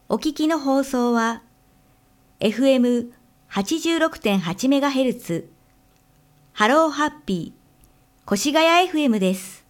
お聞きの放送は FM86.8MHz ハローハッピー越谷 FM です。